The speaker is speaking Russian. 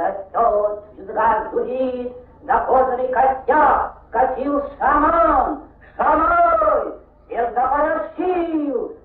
Растет, визга зудит, на кожаных костях косил шаман.